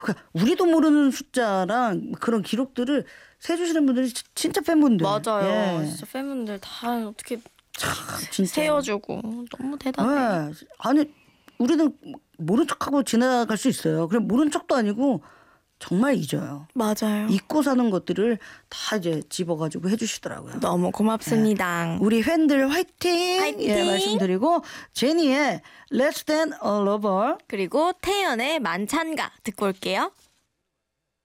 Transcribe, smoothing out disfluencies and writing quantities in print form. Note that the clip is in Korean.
그러니까 우리도 모르는 숫자랑 그런 기록들을 세주시는 분들이 진짜 팬분들. 맞아요. 예. 진짜 팬분들 다 어떻게 진짜. 세워주고 너무 대단해. 네. 아니 우리는 모른 척하고 지나갈 수 있어요. 그럼 모른 척도 아니고 정말 잊어요. 맞아요. 잊고 사는 것들을 다 이제 집어가지고 해주시더라고요. 너무 고맙습니다. 우리 팬들 화이팅! 화이팅! 예, 말씀드리고 제니의 Less Than a Lover 그리고 태연의 만찬가 듣고 올게요.